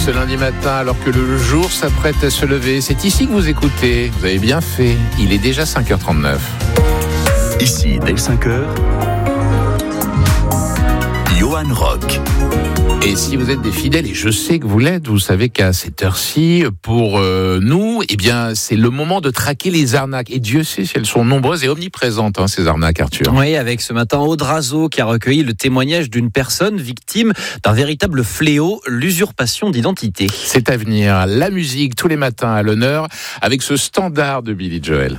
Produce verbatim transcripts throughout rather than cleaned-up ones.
Ce lundi matin, alors que le jour s'apprête à se lever, c'est ici que vous écoutez. Vous avez bien fait. Il est déjà cinq heures trente-neuf. Ici, dès cinq heures, Johan Rock. Et si vous êtes des fidèles, et je sais que vous l'êtes, vous savez qu'à cette heure-ci, pour euh, nous, eh bien, c'est le moment de traquer les arnaques. Et Dieu sait si elles sont nombreuses et omniprésentes, hein, ces arnaques, Arthur. Oui, avec ce matin Aude Razo qui a recueilli le témoignage d'une personne victime d'un véritable fléau, l'usurpation d'identité. C'est à venir. La musique, tous les matins à l'honneur, avec ce standard de Billy Joel.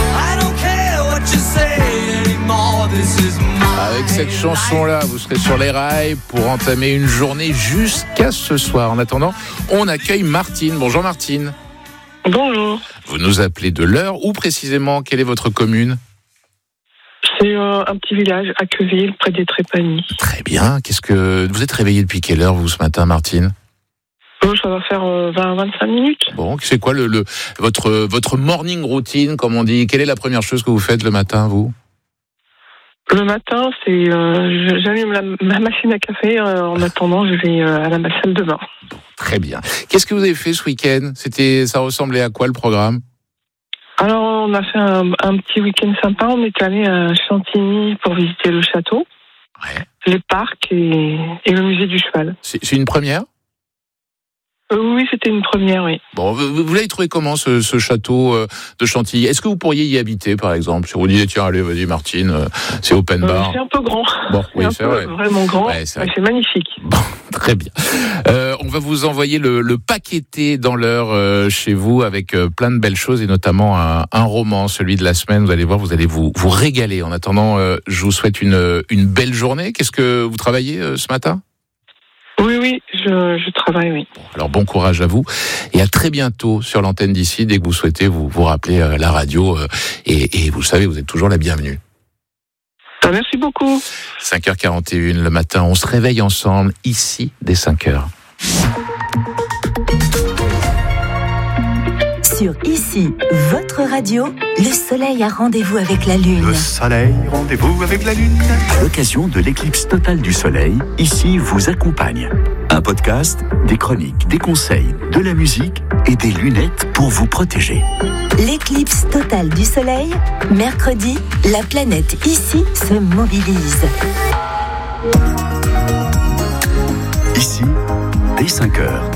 Avec cette chanson-là, vous serez sur les rails pour entamer une journée jusqu'à ce soir. En attendant, on accueille Martine. Bonjour Martine. Bonjour. Vous nous appelez de l'Eure. Où précisément? Quelle est votre commune? C'est euh, un petit village à Queville, près des Trépanies. Très bien. Qu'est-ce que vous êtes réveillée depuis quelle heure, vous, ce matin, Martine? Oh, ça va faire euh, vingt à vingt-cinq minutes. Bon, c'est quoi le, le, votre, votre morning routine, comme on dit? Quelle est la première chose que vous faites le matin, vous? Le matin, c'est euh, j'allume la, ma machine à café. Euh, en attendant, je vais euh, à la salle de bain. Bon, très bien. Qu'est-ce que vous avez fait ce week-end? C'était, ça ressemblait à quoi le programme? Alors, on a fait un, un petit week-end sympa. On est allé à Chantigny pour visiter le château, ouais. les parcs et, et le musée du cheval. C'est, c'est une première? Euh, oui, c'était une première, oui. Bon, vous, vous l'avez trouvé comment ce, ce château euh, de Chantilly? Est-ce que vous pourriez y habiter, par exemple? Si vous disiez, tiens, allez, vas-y, Martine, euh, c'est open bar. Euh, c'est un peu grand. Bon, c'est oui, un c'est peu vrai. Vraiment grand. Ouais, c'est, ouais, c'est magnifique. Bon, très bien. Euh, on va vous envoyer le, le paqueté dans l'heure euh, chez vous avec euh, plein de belles choses et notamment un, un roman, celui de la semaine. Vous allez voir, vous allez vous, vous régaler. En attendant, euh, je vous souhaite une, une belle journée. Qu'est-ce que vous travaillez euh, ce matin? Oui, oui, je, je travaille, oui. Bon, alors bon courage à vous et à très bientôt sur l'antenne d'ici. Dès que vous souhaitez, vous vous rappelez euh, la radio euh, et, et vous savez, vous êtes toujours la bienvenue. Ah, merci beaucoup. cinq heures quarante et une le matin, on se réveille ensemble ici dès cinq heures. Sur Ici, votre radio, le soleil a rendez-vous avec la lune. Le soleil, rendez-vous avec la lune. À l'occasion de l'éclipse totale du soleil, Ici vous accompagne. Un podcast, des chroniques, des conseils, de la musique et des lunettes pour vous protéger. L'éclipse totale du soleil, mercredi, la planète Ici se mobilise. Ici, dès cinq heures.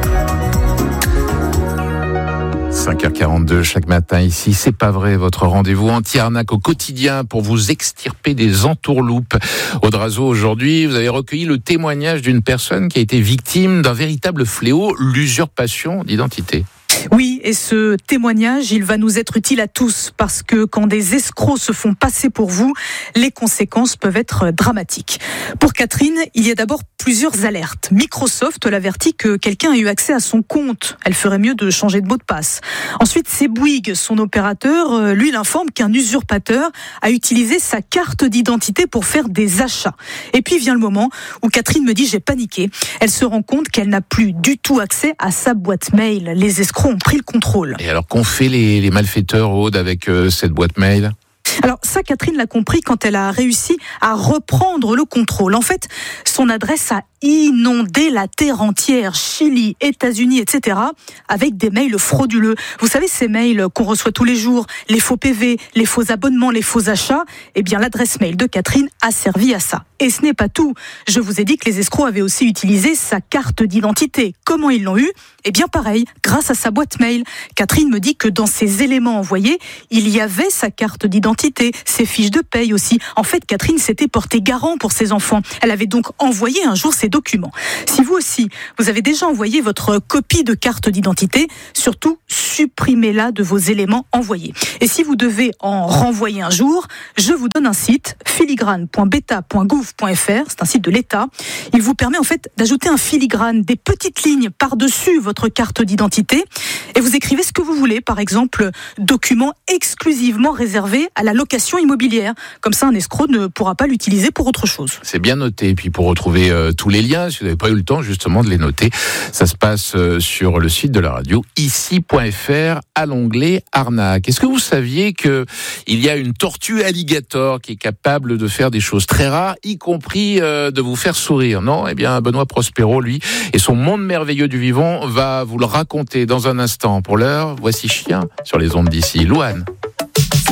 cinq heures quarante-deux chaque matin ici, c'est pas vrai, votre rendez-vous anti-arnaque au quotidien pour vous extirper des entourloupes. Aude Razo, aujourd'hui, vous avez recueilli le témoignage d'une personne qui a été victime d'un véritable fléau, l'usurpation d'identité. Oui, et ce témoignage, il va nous être utile à tous parce que quand des escrocs se font passer pour vous, les conséquences peuvent être dramatiques. Pour Catherine, il y a d'abord plusieurs alertes. Microsoft l'avertit que quelqu'un a eu accès à son compte. Elle ferait mieux de changer de mot de passe. Ensuite, c'est Bouygues, son opérateur, lui l'informe qu'un usurpateur a utilisé sa carte d'identité pour faire des achats. Et puis vient le moment où Catherine me dit « j'ai paniqué ». Elle se rend compte qu'elle n'a plus du tout accès à sa boîte mail. Les escrocs ont pris le contrôle. Et alors qu'ont fait les, les malfaiteurs, Aude, avec euh, cette boîte mail ? Alors ça, Catherine l'a compris quand elle a réussi à reprendre le contrôle. En fait, son adresse a inondé la terre entière, Chili, États-Unis, et cetera, avec des mails frauduleux. Vous savez, ces mails qu'on reçoit tous les jours, les faux P V, les faux abonnements, les faux achats, eh bien l'adresse mail de Catherine a servi à ça. Et ce n'est pas tout. Je vous ai dit que les escrocs avaient aussi utilisé sa carte d'identité. Comment ils l'ont eu ? Eh bien pareil, grâce à sa boîte mail. Catherine me dit que dans ses éléments envoyés, il y avait sa carte d'identité, ses fiches de paye aussi. En fait, Catherine s'était portée garant pour ses enfants. Elle avait donc envoyé un jour ses documents. Si vous aussi, vous avez déjà envoyé votre copie de carte d'identité, surtout supprimez-la de vos éléments envoyés. Et si vous devez en renvoyer un jour, je vous donne un site, filigrane point beta point gouv point f r, c'est un site de l'État. Il vous permet en fait d'ajouter un filigrane, des petites lignes par-dessus votre carte d'identité et vous écrivez ce que vous voulez, par exemple, document exclusivement réservé à la location immobilière. Comme ça, un escroc ne pourra pas l'utiliser pour autre chose. C'est bien noté. Et puis pour retrouver euh, tous les les liens, si vous n'avez pas eu le temps justement de les noter. Ça se passe sur le site de la radio, ici point f r, à l'onglet arnaque. Est-ce que vous saviez que il y a une tortue alligator qui est capable de faire des choses très rares, y compris euh, de vous faire sourire? Non? Eh bien, Benoît Prospero, lui, et son monde merveilleux du vivant va vous le raconter dans un instant. Pour l'heure, voici Chien sur les ondes d'ici. Louane.